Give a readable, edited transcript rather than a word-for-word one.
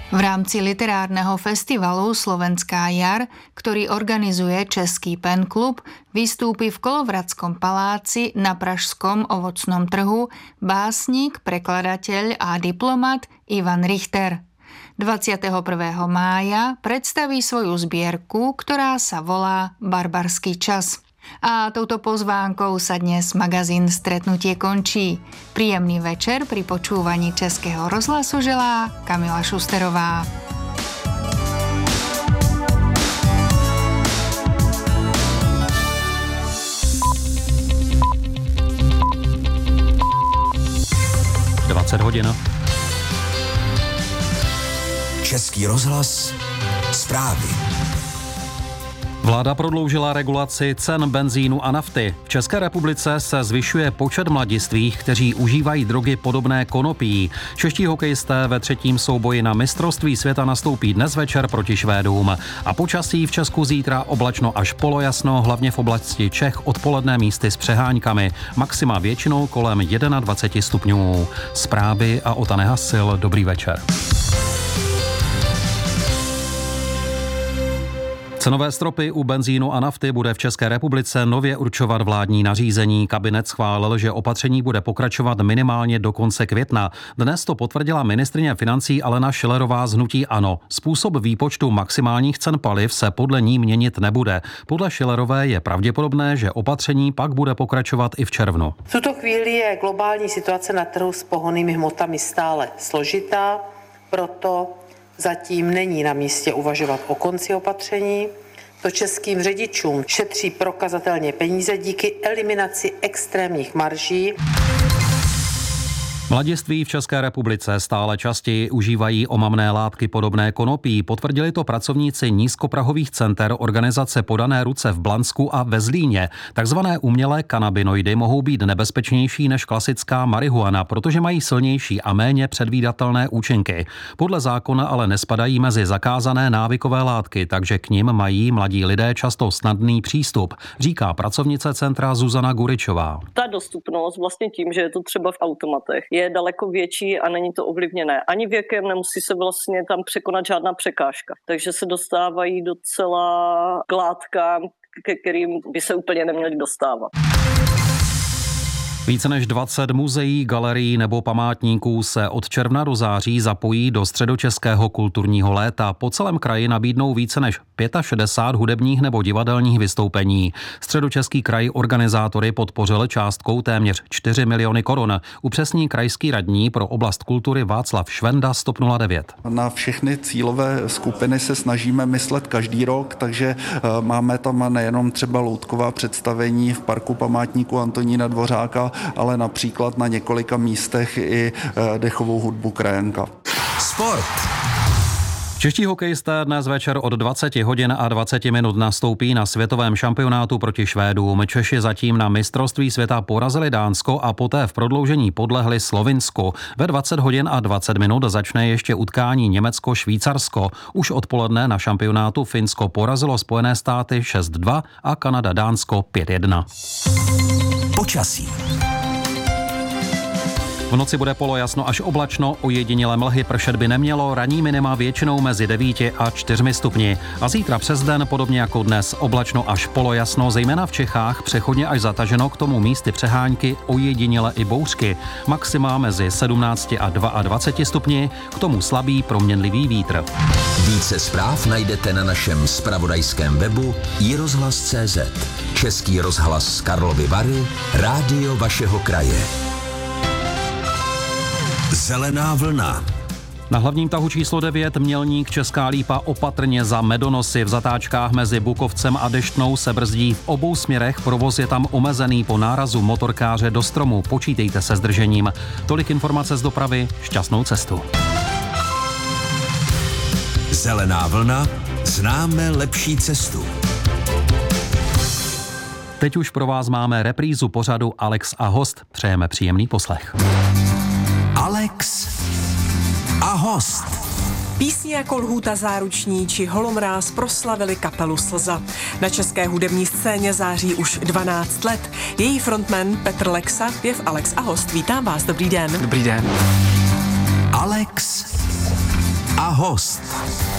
V rámci literárneho festivalu Slovenská jar, ktorý organizuje Český pen klub, vystúpi v Kolovradskom paláci na pražskom ovocnom trhu básnik, prekladateľ a diplomat Ivan Richter. 21. mája predstaví svoju zbierku, ktorá sa volá Barbarský čas. A touto pozvánkou sa dnes magazín Stretnutie končí. Príjemný večer pri počúvaní Českého rozhlasu želá Kamila Šusterová. hodin. Český rozhlas, zprávy. Vláda prodloužila regulaci cen benzínu a nafty. V České republice se zvyšuje počet mladistvých, kteří užívají drogy podobné konopí. Čeští hokejisté ve třetím souboji na mistrovství světa nastoupí dnes večer proti Švédům. A počasí v Česku zítra oblačno až polojasno, hlavně v oblasti Čech odpoledne místy s přeháňkami. Maxima většinou kolem 21 stupňů. Zprávy a Ota Nehasil, dobrý večer. Cenové stropy u benzínu a nafty bude v České republice nově určovat vládní nařízení. Kabinet schválil, že opatření bude pokračovat minimálně do konce května. Dnes to potvrdila ministryně financí Alena Schillerová z hnutí ANO. Způsob výpočtu maximálních cen paliv se podle ní měnit nebude. Podle Schillerové je pravděpodobné, že opatření pak bude pokračovat i v červnu. V tuto chvíli je globální situace na trhu s pohonnými hmotami stále složitá, proto zatím není na místě uvažovat o konci opatření. To českým řidičům šetří prokazatelně peníze díky eliminaci extrémních marží. Mladiství v České republice stále častěji užívají omamné látky podobné konopí. Potvrdili to pracovníci nízkoprahových center organizace Podané ruce v Blansku a ve Zlíně. Takzvané umělé kanabinoidy mohou být nebezpečnější než klasická marihuana, protože mají silnější a méně předvídatelné účinky. Podle zákona ale nespadají mezi zakázané návykové látky, takže k nim mají mladí lidé často snadný přístup, říká pracovnice centra Zuzana Guričová. Ta dostupnost vlastně tím, že je to třeba v automatech, je daleko větší a není to ovlivněné ani věkem, nemusí se vlastně tam překonat žádná překážka. Takže se dostávají docela k látkám, ke kterým by se úplně neměli dostávat. Více než 20 muzeí, galerií nebo památníků se od června do září zapojí do středočeského kulturního léta. Po celém kraji nabídnou více než 65 hudebních nebo divadelních vystoupení. Středočeský kraj organizátory podpořil částkou téměř 4 miliony korun. Upřesní krajský radní pro oblast kultury Václav Švenda z TOP 09. Na všechny cílové skupiny se snažíme myslet každý rok, takže máme tam nejenom třeba loutková představení v parku památníku Antonína Dvořáka, ale například na několika místech i dechovou hudbu Krajanka. Sport. Čeští hokejisté dnes večer od 20 hodin a 20 minut nastoupí na světovém šampionátu proti Švédům. Češi zatím na mistrovství světa porazili Dánsko a poté v prodloužení podlehli Slovinsku. Ve 20 hodin a 20 minut začne ještě utkání Německo-Švýcarsko. Už odpoledne na šampionátu Finsko porazilo Spojené státy 6-2 a Kanada Dánsko 5-1. Počasí. V noci bude polojasno až oblačno, ojedinělé mlhy, pršet by nemělo, ranní minima většinou mezi 9 a 4 stupni. A zítra přes den, podobně jako dnes, oblačno až polojasno, zejména v Čechách, přechodně až zataženo, k tomu místy přehánky, ojediněle i bouřky. Maxima mezi 17 a 22 stupni, k tomu slabý proměnlivý vítr. Více zpráv najdete na našem zpravodajském webu iRozhlas.cz. Český rozhlas Karlovy Vary, rádio vašeho kraje. Zelená vlna. Na hlavním tahu číslo 9 Mělník Česká Lípa opatrně za Medonosy. V zatáčkách mezi Bukovcem a Deštnou se brzdí v obou směrech, provoz je tam omezený po nárazu motorkáře do stromu. Počítejte se zdržením. Tolik informace z dopravy, šťastnou cestu. Zelená vlna, známe lepší cestu. Teď už pro vás máme reprízu pořadu Alex a host. Přejeme příjemný poslech. Alex a host. Písně jako Lhůta záruční či Holomráz proslavili kapelu Slza. Na české hudební scéně září už 12 let. Její frontman Petr Lexa je v Alex a host. Vítám vás, dobrý den. Dobrý den. Alex a a host.